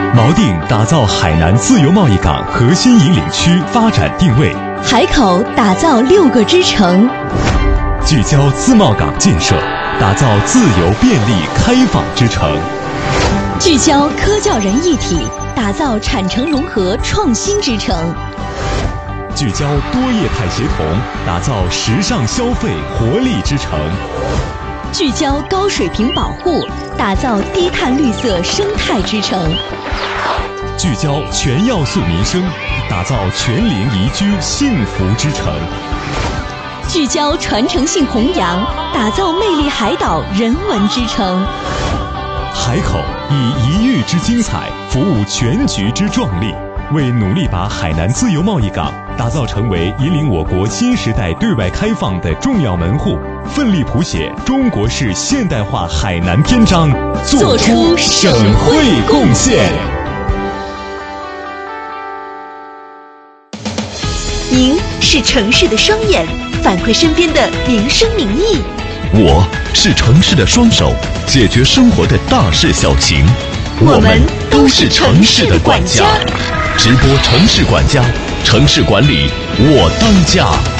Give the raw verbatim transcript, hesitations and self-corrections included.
锚定打造海南自由贸易港核心引领区发展定位， 海口打造六个支城， 聚焦自贸港建设，打造自由便利开放之城， 聚焦科教人一体，打造产城融合创新之城， 聚焦多业态协同，打造时尚消费活力之城， 聚焦高水平保护，打造低碳绿色生态之城， 聚焦全要素民生，打造全龄宜居幸福之城， 聚焦传承性弘扬，打造魅力海岛人文之城。 海口以一域之精彩服务全局之壮丽，为努力把海南自由贸易港打造成为引领我国新时代对外开放的重要门户，奋力谱写中国式现代化海南篇章，做出省会贡献。 您是城市的双眼，反馈身边的民生民意； 我是城市的双手，解决生活的大事小情。 我们都是城市的管家。 直播城市管家，城市管理我当家。